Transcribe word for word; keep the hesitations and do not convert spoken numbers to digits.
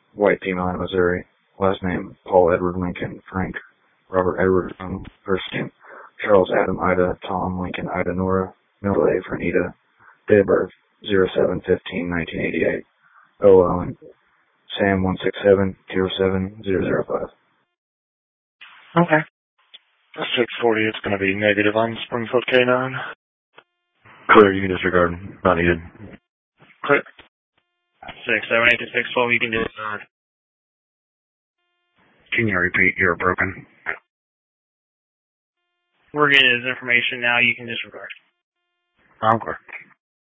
white female in Missouri. Last name, Paul Edward Lincoln, Frank, Robert Edward, um, first name, Charles Adam Ida, Tom Lincoln Ida Nora, middle A for Anita, date of birth, zero seven fifteen nineteen eighty-eight, O L, Sam one six seven zero seven zero zero five. Okay. That's six forty, it's going to be negative on Springfield K nine. Clear, you can disregard. Not needed. Clear. six seven eight to six twelve, you can disregard. Can you repeat? You're broken. We're getting his information now, you can disregard. Okay.